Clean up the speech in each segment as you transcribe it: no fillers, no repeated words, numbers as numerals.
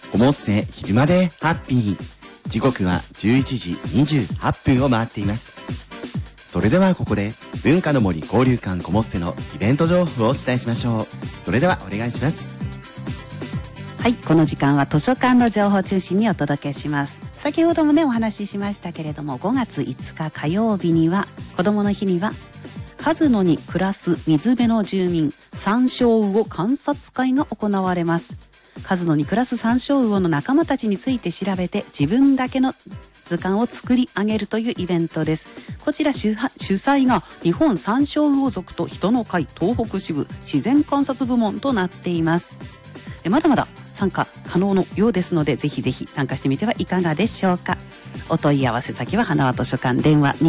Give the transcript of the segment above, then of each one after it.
コモッセ昼までハッピー。時刻は11時28分を回っています。それではここで文化の森交流館コモッセのイベント情報をお伝えしましょう。それではお願いします。 はい、この時間は図書館の情報を中心にお届けします。先ほどもねお話ししましたけれども、5月5日火曜日には子どもの日には鹿野に暮らす水辺の住民サンショウウオ観察会が行われます。鹿野に暮らすサンショウウオの仲間たちについて調べて自分だけの図鑑を作り上げるというイベントです。こちら主催が日本サンショウウオ族と人の会東北支部自然観察部門となっています。まだまだ参加可能のようですので、ぜひぜひ参加してみてはいかがでしょうか。お問い合わせ先は花輪図書館、電話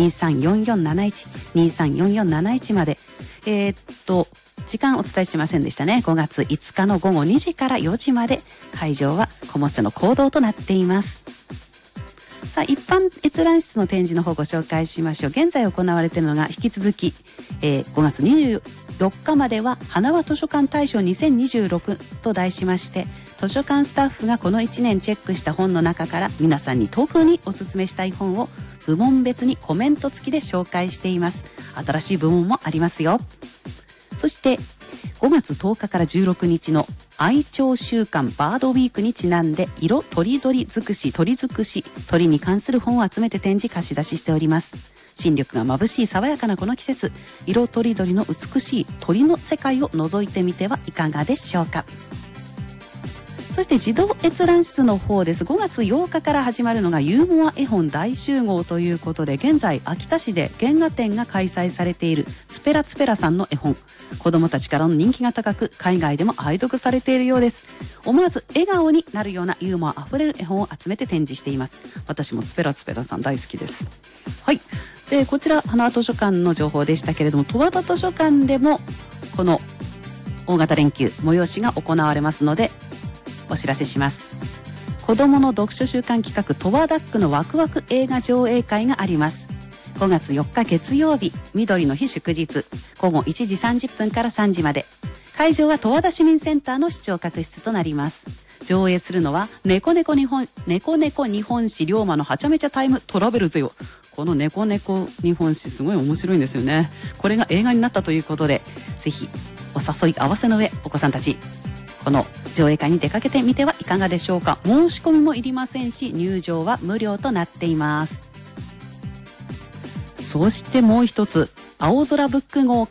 234471 まで。時間お伝えしませんでしたね。5月5日の午後2時から4時まで、会場はコモッセの講堂となっています。さあ、一般閲覧室の展示の方ご紹介しましょう。現在行われているのが引き続き、5月24日までは花輪図書館大賞2026と題しまして、図書館スタッフがこの1年チェックした本の中から皆さんに特におすすめしたい本を部門別にコメント付きで紹介しています。新しい部門もありますよ。そして5月10日から16日の愛鳥週間バードウィークにちなんで、色とりどり尽くし鳥尽くし鳥に関する本を集めて展示貸し出ししております。新緑が眩しい爽やかなこの季節、色とりどりの美しい鳥の世界を覗いてみてはいかがでしょうか。そして児童閲覧室の方です。5月8日から始まるのがユーモア絵本大集合ということで、現在秋田市で原画展が開催されているツペラツペラさんの絵本、子どもたちからの人気が高く、海外でも愛読されているようです。思わず笑顔になるようなユーモアあふれる絵本を集めて展示しています。私もツペラツペラさん大好きです。はい。でこちら花輪図書館の情報でしたけれども、十和田図書館でもこの大型連休催しが行われますのでお知らせします。子どもの読書週間企画十和田ックのワクワク映画上映会があります。5月4日月曜日、緑の日祝日、午後1時30分から3時まで。会場は十和田市民センターの視聴覚室となります。上映するのは猫猫日本史龍馬のはちゃめちゃタイムトラベルぜよ。この猫猫日本史すごい面白いんですよね。これが映画になったということで、ぜひお誘い合わせの上、お子さんたちこの上映会に出かけてみてはいかがでしょうか。申し込みもいりませんし、入場は無料となっています。そしてもう一つ、青空ブック号